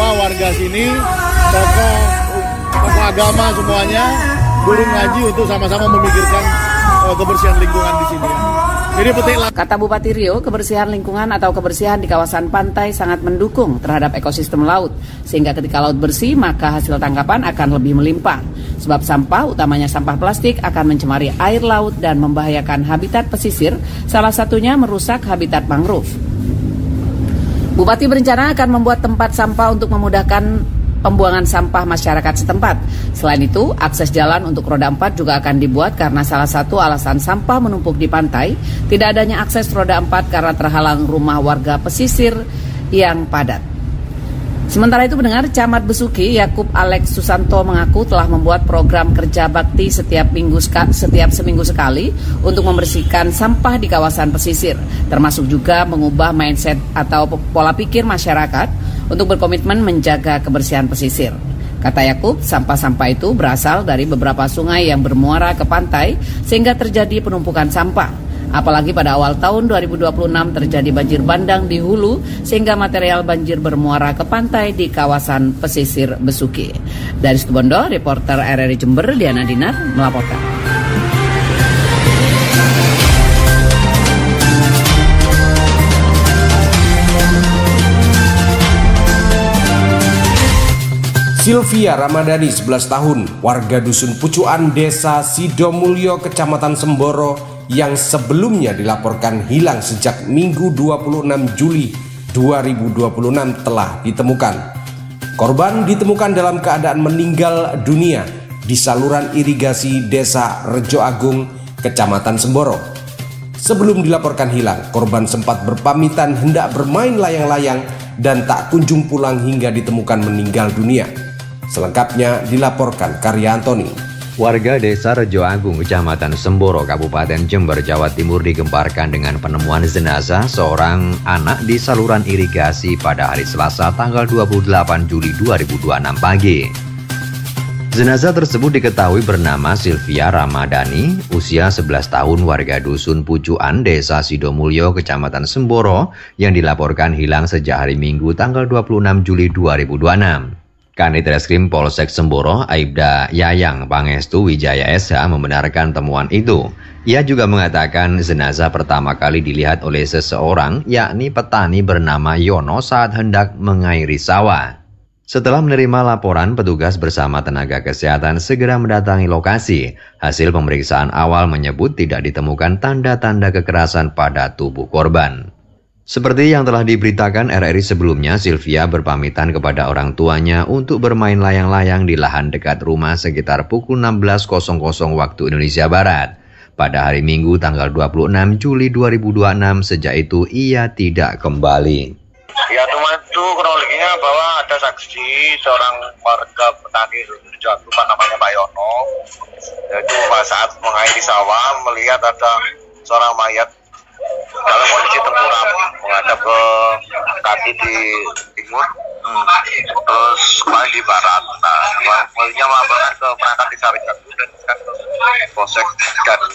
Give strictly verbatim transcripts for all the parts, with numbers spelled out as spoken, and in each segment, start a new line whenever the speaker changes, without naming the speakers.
warga sini, tokoh tokoh agama semuanya guru ngaji untuk sama-sama memikirkan uh, kebersihan lingkungan di sini. Jadi petik.
Kata Bupati Riau, kebersihan lingkungan atau kebersihan di kawasan pantai sangat mendukung terhadap ekosistem laut, sehingga ketika laut bersih maka hasil tangkapan akan lebih melimpah. Sebab sampah, utamanya sampah plastik, akan mencemari air laut dan membahayakan habitat pesisir, salah satunya merusak habitat mangrove. Bupati berencana akan membuat tempat sampah untuk memudahkan pembuangan sampah masyarakat setempat. Selain itu, akses jalan untuk roda empat juga akan dibuat karena salah satu alasan sampah menumpuk di pantai, tidak adanya akses roda empat karena terhalang rumah warga pesisir yang padat. Sementara itu, pendengar, Camat Besuki Yakub Alex Susanto mengaku telah membuat program kerja bakti setiap minggu setiap seminggu sekali untuk membersihkan sampah di kawasan pesisir, termasuk juga mengubah mindset atau pola pikir masyarakat untuk berkomitmen menjaga kebersihan pesisir. Kata Yakub, sampah-sampah itu berasal dari beberapa sungai yang bermuara ke pantai sehingga terjadi penumpukan sampah. Apalagi pada awal tahun dua ribu dua puluh enam terjadi banjir bandang di hulu sehingga material banjir bermuara ke pantai di kawasan pesisir Besuki. Dari Situbondo, reporter R R I Jember Diana Dinar melaporkan.
Sylvia Ramadhani, sebelas tahun, warga Dusun Pucuan, Desa Sidomulyo, Kecamatan Semboro, yang sebelumnya dilaporkan hilang sejak Minggu dua puluh enam Juli dua ribu dua puluh enam telah ditemukan. Korban ditemukan dalam keadaan meninggal dunia di saluran irigasi Desa Rejo Agung, Kecamatan Semboro. Sebelum dilaporkan hilang, korban sempat berpamitan hendak bermain layang-layang dan tak kunjung pulang hingga ditemukan meninggal dunia. Selengkapnya dilaporkan Karya Antoni.
Warga Desa Rejo Agung, Kecamatan Semboro, Kabupaten Jember, Jawa Timur digemparkan dengan penemuan jenazah seorang anak di saluran irigasi pada hari Selasa tanggal dua puluh delapan Juli dua ribu dua puluh enam pagi. Jenazah tersebut diketahui bernama Sylvia Ramadhani, usia sebelas tahun, warga Dusun Pucuan, Desa Sidomulyo, Kecamatan Semboro, yang dilaporkan hilang sejak hari Minggu tanggal dua puluh enam Juli dua ribu dua puluh enam. Kanit Reskrim Polsek Semboro, Aibda Yayang Pangestu Wijaya S H membenarkan temuan itu. Ia juga mengatakan jenazah pertama kali dilihat oleh seseorang, yakni petani bernama Yono saat hendak mengairi sawah. Setelah menerima laporan, petugas bersama tenaga kesehatan segera mendatangi lokasi. Hasil pemeriksaan awal menyebut tidak ditemukan tanda-tanda kekerasan pada tubuh korban. Seperti yang telah diberitakan R R I sebelumnya, Sylvia berpamitan kepada orang tuanya untuk bermain layang-layang di lahan dekat rumah sekitar pukul enam belas waktu Indonesia Barat. Pada hari Minggu tanggal dua puluh enam Juli dua ribu dua puluh enam, sejak itu ia tidak kembali.
Ya, cuma itu kronologinya bahwa ada saksi seorang warga petani Jawa Timur namanya Pak Yono. Yaitu saat mengairi sawah melihat ada seorang mayat dalam kondisi tengkurap menghadap ke kaki di timur, hmm. terus kembali di barat. Nah, selanjutnya melaporkan ke perangkat desa Wijatu dan ke Polsek Garut.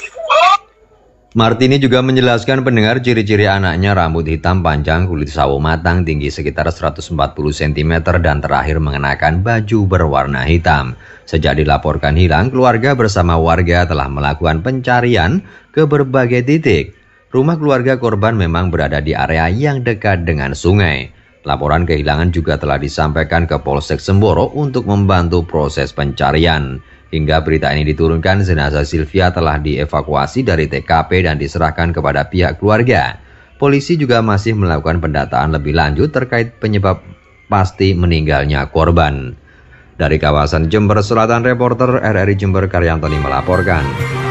Martini juga menjelaskan pendengar ciri-ciri anaknya: rambut hitam panjang, kulit sawo matang, tinggi sekitar seratus empat puluh sentimeter, dan terakhir mengenakan baju berwarna hitam. Sejak dilaporkan hilang, keluarga bersama warga telah melakukan pencarian ke berbagai titik. Rumah keluarga korban memang berada di area yang dekat dengan sungai. Laporan kehilangan juga telah disampaikan ke Polsek Semboro untuk membantu proses pencarian. Hingga berita ini diturunkan, jenazah Sylvia telah dievakuasi dari T K P dan diserahkan kepada pihak keluarga. Polisi juga masih melakukan pendataan lebih lanjut terkait penyebab pasti meninggalnya korban. Dari kawasan Jember Selatan, reporter R R I Jember Karya Antoni melaporkan.